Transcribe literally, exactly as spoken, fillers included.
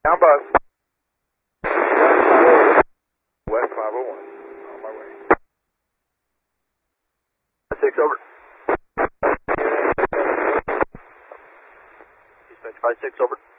Down bus. West five oh one. On my way. six over. Dispatch five six over.